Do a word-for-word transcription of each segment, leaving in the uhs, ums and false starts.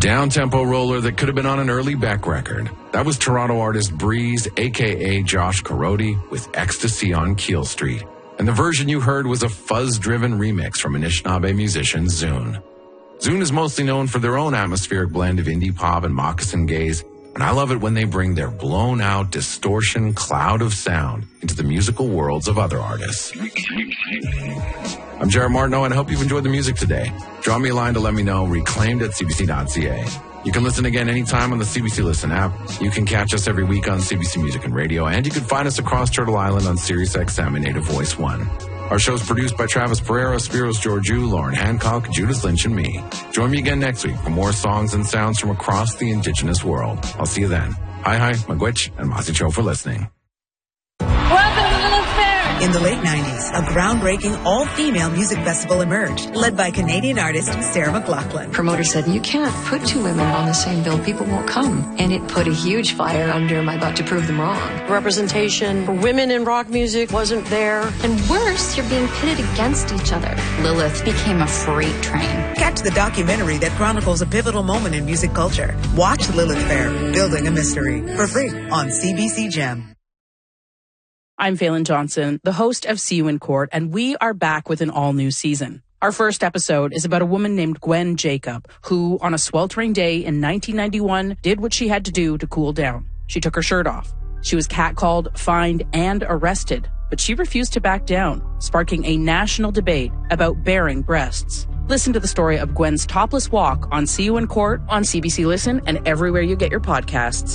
down-tempo roller that could have been on an early Beck record. That was Toronto artist Breeze, a k a. Josh Karoti, with Ecstasy on Keel Street. And the version you heard was a fuzz-driven remix from Anishinaabe musician Zune. Zune is mostly known for their own atmospheric blend of indie pop and moccasin gaze, and I love it when they bring their blown-out distortion cloud of sound into the musical worlds of other artists. I'm Jared Martineau, and I hope you've enjoyed the music today. Drop me a line to let me know, reclaimed at c b c dot c a. You can listen again anytime on the C B C Listen app. You can catch us every week on C B C Music and Radio, and you can find us across Turtle Island on Sirius X M and Native Voice one. Our show is produced by Travis Pereira, Spiros Georgiou, Lauren Hancock, Judith Lynch, and me. Join me again next week for more songs and sounds from across the Indigenous world. I'll see you then. Hi, hi, Magwitch, and Masi Cho for listening. Welcome to Lilith Fair! In the late nineties, a groundbreaking all-female music festival emerged, led by Canadian artist Sarah McLachlan. Promoter said, you can't put two women on the same bill. People won't come. And it put a huge fire under my butt to prove them wrong. Representation for women in rock music wasn't there. And worse, you're being pitted against each other. Lilith became a freight train. Catch the documentary that chronicles a pivotal moment in music culture. Watch Lilith Fair, Building a Mystery, for free on C B C Gem. I'm Phelan Johnson, the host of See You in Court, and we are back with an all-new season. Our first episode is about a woman named Gwen Jacob, who, on a sweltering day in nineteen ninety-one, did what she had to do to cool down. She took her shirt off. She was catcalled, fined, and arrested, but she refused to back down, sparking a national debate about bearing breasts. Listen to the story of Gwen's topless walk on See You in Court on C B C Listen and everywhere you get your podcasts.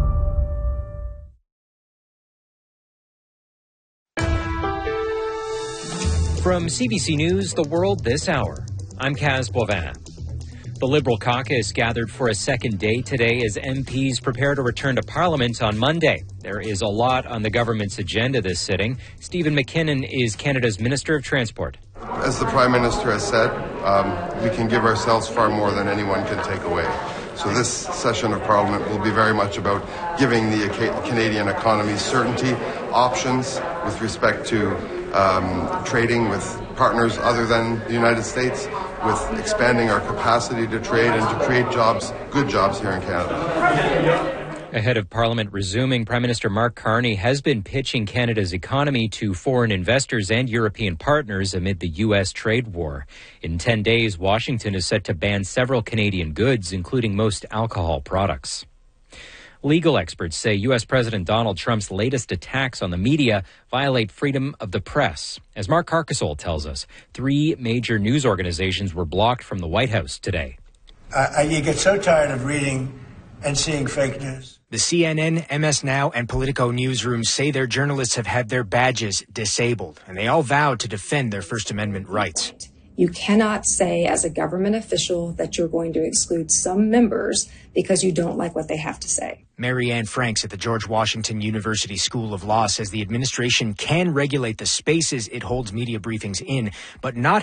From C B C News, The World This Hour, I'm Kaz Boivin. The Liberal caucus gathered for a second day today as M Ps prepare to return to Parliament on Monday. There is a lot on the government's agenda this sitting. Stephen McKinnon is Canada's Minister of Transport. As the Prime Minister has said, um, we can give ourselves far more than anyone can take away. So this session of Parliament will be very much about giving the Canadian economy certainty, options with respect to um, trading with partners other than the United States, with expanding our capacity to trade and to create jobs, good jobs here in Canada. Ahead of Parliament resuming, Prime Minister Mark Carney has been pitching Canada's economy to foreign investors and European partners amid the U S trade war. In ten days, Washington is set to ban several Canadian goods, including most alcohol products. Legal experts say U S President Donald Trump's latest attacks on the media violate freedom of the press. As Mark Carcasole tells us, three major news organizations were blocked from the White House today. Uh, you get so tired of reading and seeing fake news. The C N N, M S Now, and Politico newsrooms say their journalists have had their badges disabled, and they all vowed to defend their First Amendment rights. You cannot say as a government official that you're going to exclude some members because you don't like what they have to say. Mary Ann Franks at the George Washington University School of Law says the administration can regulate the spaces it holds media briefings in, but not